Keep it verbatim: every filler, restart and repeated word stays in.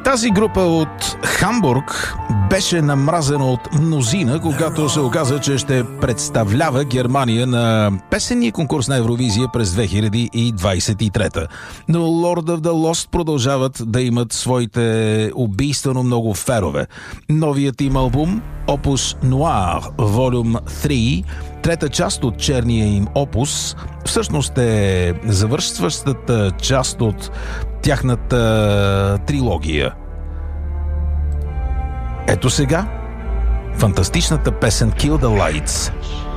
Тази група от Хамбург беше намразена от мнозина, когато се оказа, че ще представлява Германия на песенния конкурс на Евровизия през две хиляди двадесет и трета. Но Lord of the Lost продължават да имат своите убийствено много ферове. Новият им албум Opus Noir Volume три, трета част от черния им опус, всъщност е завършващата част от тяхната трилогия. Ето сега фантастичната песен Kill the Lights.